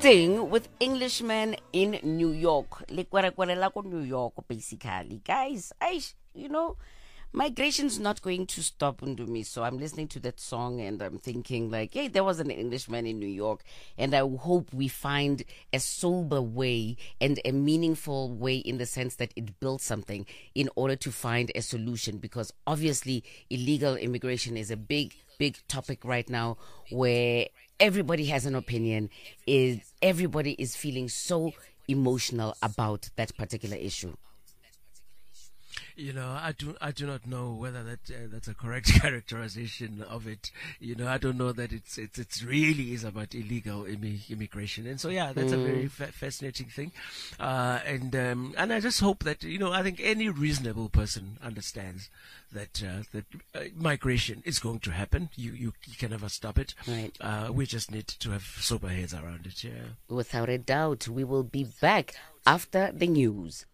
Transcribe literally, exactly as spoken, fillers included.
Connecting with Englishmen in New York. Like New York, basically. Guys, I, you know, migration's not going to stop under me. So I'm listening to that song and I'm thinking like, hey, there was an Englishman in New York. And I hope we find a sober way and a meaningful way in the sense that it builds something in order to find a solution. Because obviously illegal immigration is a big, big topic right now where everybody has an opinion. Is everybody is feeling so emotional about that particular issue. You know, I do. I do not know whether that uh, that's a correct characterization of it. You know, I don't know that it's it's it's really is about illegal immi- immigration. And so, yeah, that's mm. a very fa- fascinating thing. Uh, and um, and I just hope that you know, I think any reasonable person understands that uh, that uh, migration is going to happen. You, you you can never stop it. Right. Uh, we just need to have sober heads around it. Yeah. Without a doubt, we will be back after the news.